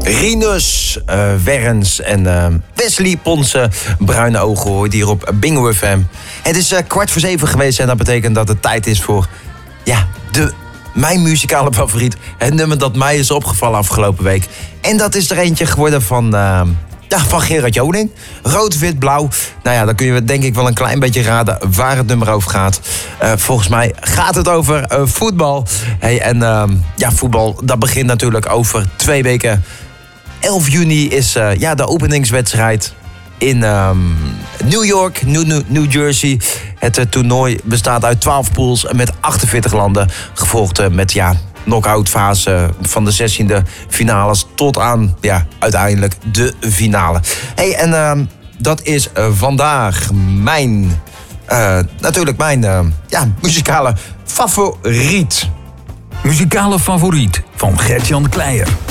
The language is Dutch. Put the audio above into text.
Rinus Werns en Wesley Ponsen. Bruine ogen hoor je hier op Bingo FM. Het is 6:15 geweest en dat betekent dat het tijd is voor mijn muzikale favoriet. Het nummer dat mij is opgevallen afgelopen week. En dat is er eentje geworden van Gerard Joning. Rood, wit, blauw. Nou ja, dan kun je denk ik wel een klein beetje raden waar het nummer over gaat. Volgens mij gaat het over voetbal. Hey, en voetbal, dat begint natuurlijk over 2 weken. 11 juni is de openingswedstrijd in New York, New Jersey. Het toernooi bestaat uit 12 pools met 48 landen. Gevolgd met knock-out fase van de 16e finales tot aan uiteindelijk de finale. Hey, en dat is vandaag mijn muzikale favoriet. Muzikale favoriet van Gert-Jan Kleijer.